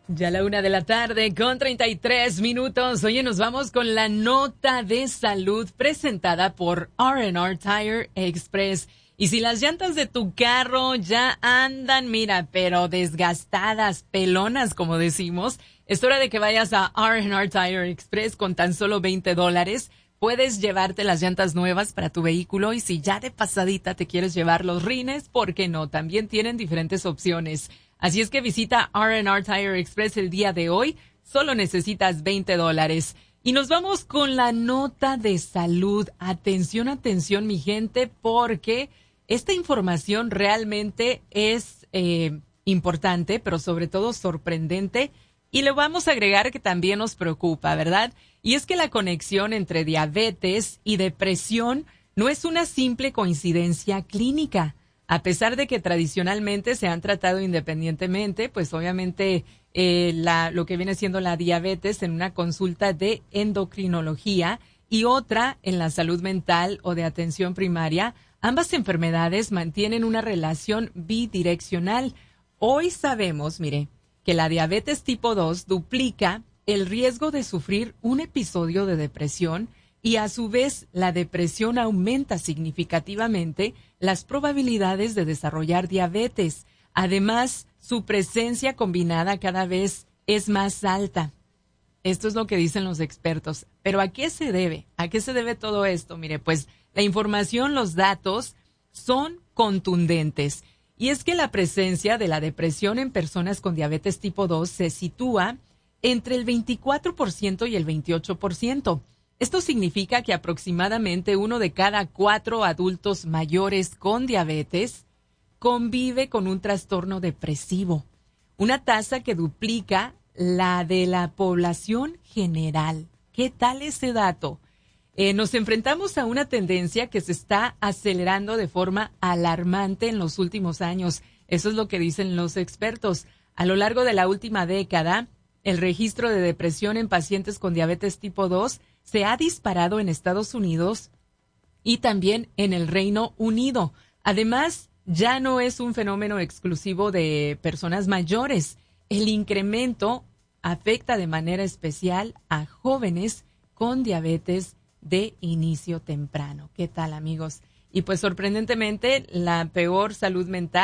Ya la 1:00 con 33 minutos. Oye, nos vamos con la nota de salud presentada por R&R Tire Express. Y si las llantas de tu carro ya andan, mira, pero desgastadas, pelonas, como decimos, es hora de que vayas a R&R Tire Express con tan solo $20. Puedes llevarte las llantas nuevas para tu vehículo y si ya de pasadita te quieres llevar los rines, ¿por qué no? También tienen diferentes opciones. Así es que visita R&R Tire Express el día de hoy. Solo necesitas $20. Y nos vamos con la nota de salud. Atención, atención, mi gente, porque esta información realmente es importante, pero sobre todo sorprendente. Y le vamos a agregar que también nos preocupa, ¿verdad? Y es que la conexión entre diabetes y depresión no es una simple coincidencia clínica. A pesar de que tradicionalmente se han tratado independientemente, pues obviamente lo que viene siendo la diabetes en una consulta de endocrinología y otra en la salud mental o de atención primaria, ambas enfermedades mantienen una relación bidireccional. Hoy sabemos, mire, que la diabetes tipo 2 duplica el riesgo de sufrir un episodio de depresión y a su vez la depresión aumenta significativamente las probabilidades de desarrollar diabetes. Además, su presencia combinada cada vez es más alta. Esto es lo que dicen los expertos. Pero ¿a qué se debe? ¿A qué se debe todo esto? Mire, pues la información, los datos son contundentes. Y es que la presencia de la depresión en personas con diabetes tipo 2 se sitúa entre el 24% y el 28%. Esto significa que aproximadamente 1 de cada 4 adultos mayores con diabetes convive con un trastorno depresivo, una tasa que duplica la de la población general. ¿Qué tal ese dato? Nos enfrentamos a una tendencia que se está acelerando de forma alarmante en los últimos años. Eso es lo que dicen los expertos. A lo largo de la última década, el registro de depresión en pacientes con diabetes tipo 2 se ha disparado en Estados Unidos y también en el Reino Unido. Además, ya no es un fenómeno exclusivo de personas mayores. El incremento afecta de manera especial a jóvenes con diabetes de inicio temprano. ¿Qué tal, amigos? Y pues sorprendentemente, la peor salud mental